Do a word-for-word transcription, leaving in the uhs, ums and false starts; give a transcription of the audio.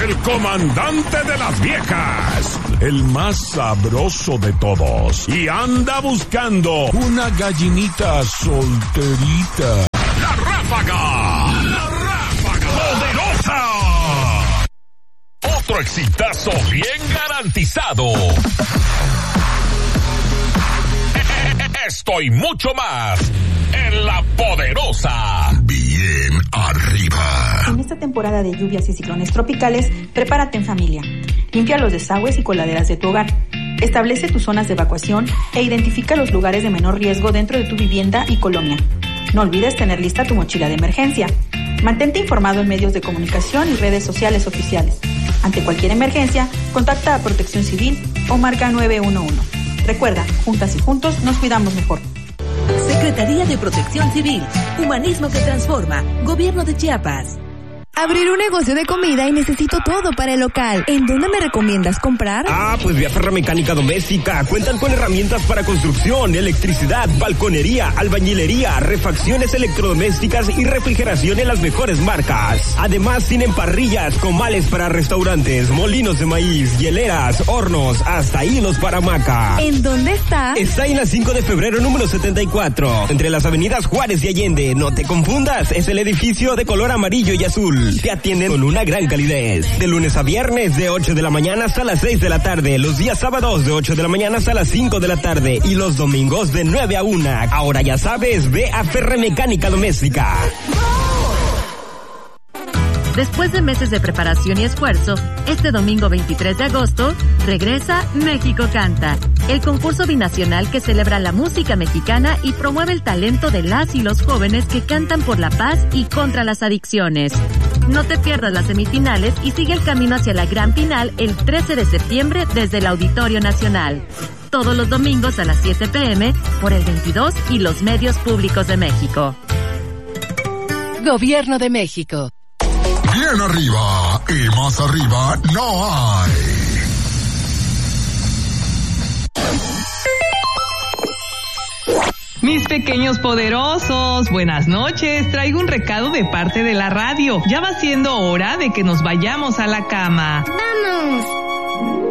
el comandante de las viejas, el más sabroso de todos, y anda buscando una gallinita solterita. ¡La Ráfaga! ¡La Ráfaga! ¡Poderosa! Otro exitazo bien garantizado. Esto y mucho más en La Poderosa. Bien arriba. En esta temporada de lluvias y ciclones tropicales, prepárate en familia. Limpia los desagües y coladeras de tu hogar. Establece tus zonas de evacuación e identifica los lugares de menor riesgo dentro de tu vivienda y colonia. No olvides tener lista tu mochila de emergencia. Mantente informado en medios de comunicación y redes sociales oficiales. Ante cualquier emergencia, contacta a Protección Civil o marca nueve uno uno. Recuerda, juntas y juntos nos cuidamos mejor. Secretaría de Protección Civil, Humanismo que Transforma, Gobierno de Chiapas. Abrir un negocio de comida y necesito todo para el local. ¿En dónde me recomiendas comprar? Ah, pues Vía Ferramecánica Doméstica. Cuentan con herramientas para construcción, electricidad, balconería, albañilería, refacciones electrodomésticas y refrigeración en las mejores marcas. Además tienen parrillas, comales para restaurantes, molinos de maíz, hieleras, hornos, hasta hilos para hamaca. ¿En dónde está? Está en la cinco de febrero número setenta y cuatro, entre las avenidas Juárez y Allende. No te confundas, es el edificio de color amarillo y azul. Te atienden con una gran calidez. De lunes a viernes de ocho de la mañana hasta las seis de la tarde. Los días sábados de ocho de la mañana hasta las cinco de la tarde. Y los domingos de nueve a una. Ahora ya sabes, ve a Ferramecánica Doméstica. Después de meses de preparación y esfuerzo, este domingo veintitrés de agosto, regresa México Canta, el concurso binacional que celebra la música mexicana y promueve el talento de las y los jóvenes que cantan por la paz y contra las adicciones. No te pierdas las semifinales y sigue el camino hacia la gran final el trece de septiembre desde el Auditorio Nacional. Todos los domingos a las siete pe eme por el veintidós y los medios públicos de México. Gobierno de México. Bien arriba y más arriba no hay. Mis pequeños poderosos, buenas noches. Traigo un recado de parte de la radio. Ya va siendo hora de que nos vayamos a la cama. ¡Vamos!